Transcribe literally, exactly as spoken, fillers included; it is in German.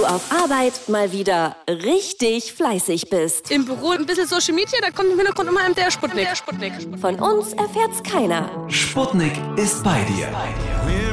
auf Arbeit mal wieder richtig fleißig bist. Im Büro ein bisschen Social Media, da kommt im Hintergrund immer einem der Sputnik. Der Sputnik. Von uns erfährt's keiner. Sputnik ist bei dir.